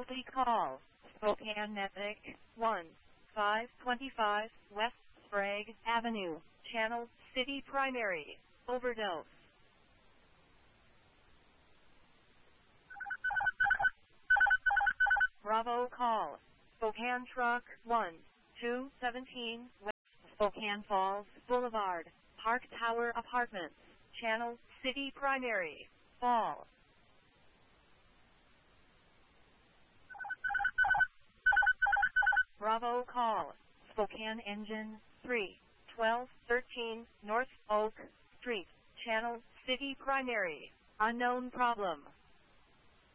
County call. Spokane Epic 1, 525 West Sprague Avenue, Channel City Primary. Overdose. Bravo call. Spokane Truck 1, 217 West Spokane Falls Boulevard, Park Tower Apartments, Channel City Primary. Fall. Bravo call. Spokane Engine 3, 1213 North Oak Street, Channel City Primary. Unknown problem.